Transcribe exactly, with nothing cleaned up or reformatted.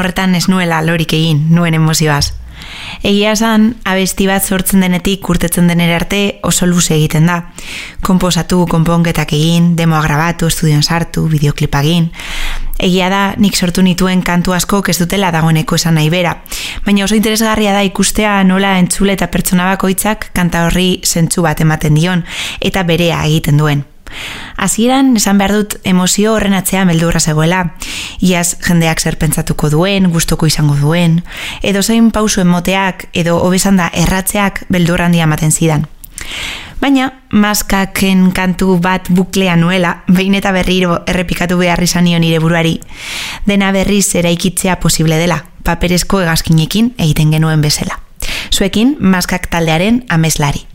horretan ez nuela lorik egin, nuen emozioaz. Egia esan, abesti bat sortzen denetik urtetzen denera arte oso luze egiten da. Konposatu, konponketak egin, demoa grabatu, estudion sartu, bideoklipa egin. Egia da, nik sortu nituen kantu asko ez dutela dagoeneko esan nahi bera. Baina oso interesgarria da ikustea nola entzule eta pertsona bakoitzak kanta horri zentzu bat ematen dion eta berea egiten duen. Hasieran esan behar dut emozio horren atzean beldurra zegoela. Iaz jendeak zer pentsatuko duen, gustoko izango duen, edo zein pausu emoteak edo hobesan da erratzeak beldur handia ematen zidan. Baina, maskaken kantu bat buklea nuela, behin eta berriro errepikatu behar izan nion nire buruari, dena berriz eraikitzea posible dela, paperezko hegazkinekin egiten genuen bezala. Zuekin, maskak taldearen ameslari.